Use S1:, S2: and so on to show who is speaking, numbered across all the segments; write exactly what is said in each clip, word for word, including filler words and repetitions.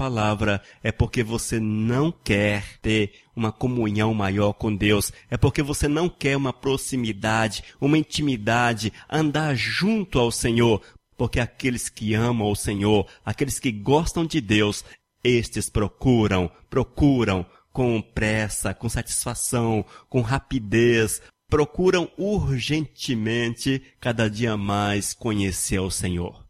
S1: palavra, é porque você não quer ter uma comunhão maior com Deus. É porque você não quer uma proximidade, uma intimidade, andar junto ao Senhor. Porque aqueles que amam o Senhor, aqueles que gostam de Deus, estes procuram, procuram com pressa, com satisfação, com rapidez, procuram urgentemente cada dia mais conhecer o Senhor.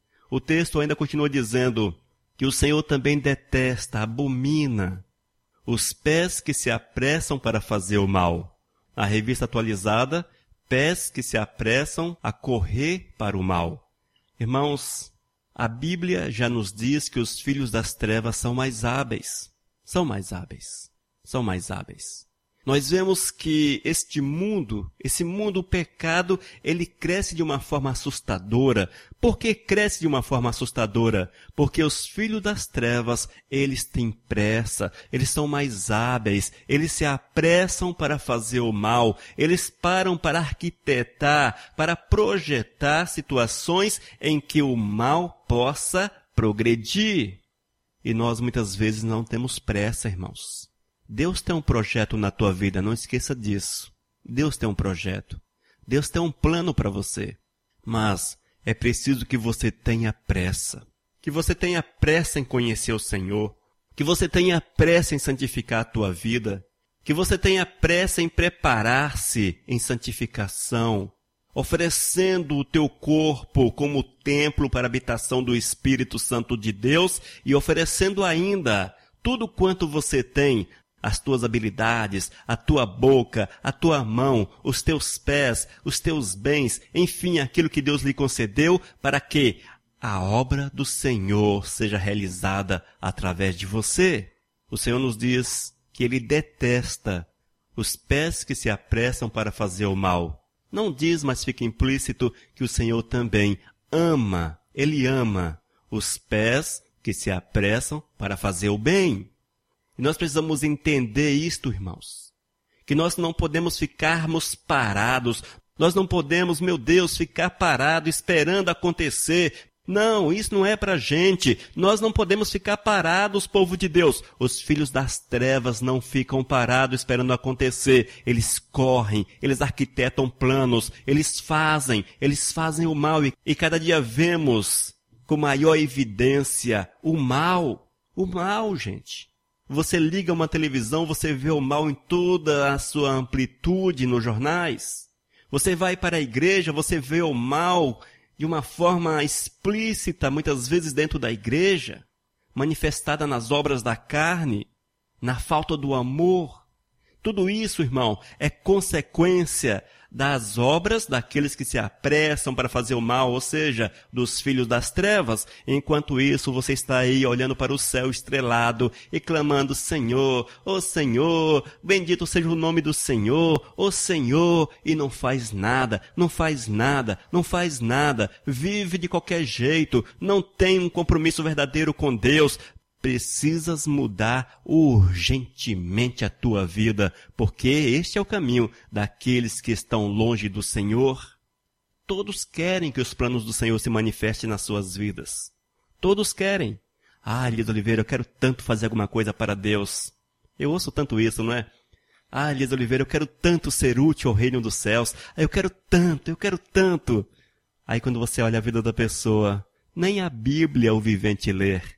S1: O texto ainda continua dizendo que o Senhor também detesta, abomina os pés que se apressam para fazer o mal. Na revista atualizada, pés que se apressam a correr para o mal. Irmãos, a Bíblia já nos diz que os filhos das trevas são mais hábeis. São mais hábeis. São mais hábeis. Nós vemos que este mundo, esse mundo pecado, ele cresce de uma forma assustadora. Por que cresce de uma forma assustadora? Porque os filhos das trevas, eles têm pressa, eles são mais hábeis, eles se apressam para fazer o mal, eles param para arquitetar, para projetar situações em que o mal possa progredir. E nós muitas vezes não temos pressa, irmãos. Deus tem um projeto na tua vida, não esqueça disso. Deus tem um projeto. Deus tem um plano para você. Mas é preciso que você tenha pressa. Que você tenha pressa em conhecer o Senhor. Que você tenha pressa em santificar a tua vida. Que você tenha pressa em preparar-se em santificação. Oferecendo o teu corpo como templo para a habitação do Espírito Santo de Deus. E oferecendo ainda tudo quanto você tem, as tuas habilidades, a tua boca, a tua mão, os teus pés, os teus bens, enfim, aquilo que Deus lhe concedeu para que a obra do Senhor seja realizada através de você. O Senhor nos diz que Ele detesta os pés que se apressam para fazer o mal. Não diz, mas fica implícito que o Senhor também ama, Ele ama os pés que se apressam para fazer o bem. E nós precisamos entender isto, irmãos. Que nós não podemos ficarmos parados. Nós não podemos, meu Deus, ficar parado esperando acontecer. Não, isso não é pra gente. Nós não podemos ficar parados, povo de Deus. Os filhos das trevas não ficam parados esperando acontecer. Eles correm, eles arquitetam planos, eles fazem, eles fazem o mal. E, e cada dia vemos com maior evidência o mal. O mal, gente. Você liga uma televisão, você vê o mal em toda a sua amplitude nos jornais. Você vai para a igreja, você vê o mal de uma forma explícita, muitas vezes dentro da igreja, manifestada nas obras da carne, na falta do amor. Tudo isso, irmão, é consequência das obras daqueles que se apressam para fazer o mal, ou seja, dos filhos das trevas. Enquanto isso, você está aí olhando para o céu estrelado e clamando, Senhor, ó Senhor, bendito seja o nome do Senhor, ó Senhor, e não faz nada, não faz nada, não faz nada, vive de qualquer jeito, não tem um compromisso verdadeiro com Deus. Precisas mudar urgentemente a tua vida, porque este é o caminho daqueles que estão longe do Senhor. Todos querem que os planos do Senhor se manifestem nas suas vidas. Todos querem. Ah, Elias Oliveira, eu quero tanto fazer alguma coisa para Deus. Eu ouço tanto isso, não é? Ah, Elias Oliveira, eu quero tanto ser útil ao reino dos céus. Ah, eu quero tanto, eu quero tanto. Aí quando você olha a vida da pessoa, nem a Bíblia o vivente ler.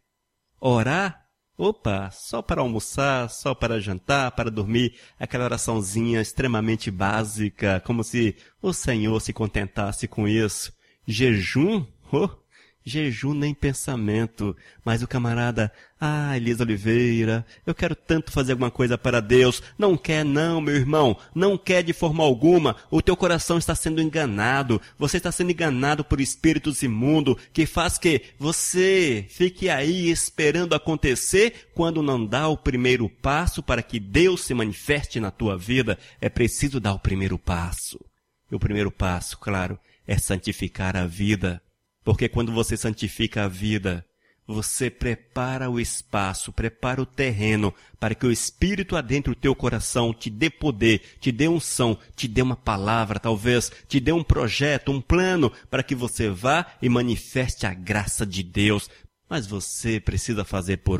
S1: Orar? Opa, só para almoçar, só para jantar, para dormir, aquela oraçãozinha extremamente básica, como se o Senhor se contentasse com isso. Jejum? Oh, jejum nem pensamento. Mas o camarada, ah, Elias Oliveira, eu quero tanto fazer alguma coisa para Deus. Não quer não, meu irmão, não quer de forma alguma. O teu coração está sendo enganado. Você está sendo enganado por espíritos imundos, que faz que você fique aí esperando acontecer quando não dá o primeiro passo para que Deus se manifeste na tua vida. É preciso dar o primeiro passo. E o primeiro passo, claro, é santificar a vida. Porque quando você santifica a vida, você prepara o espaço, prepara o terreno para que o Espírito adentre o teu coração, te dê poder, te dê unção, te dê uma palavra, talvez, te dê um projeto, um plano, para que você vá e manifeste a graça de Deus. Mas você precisa fazer por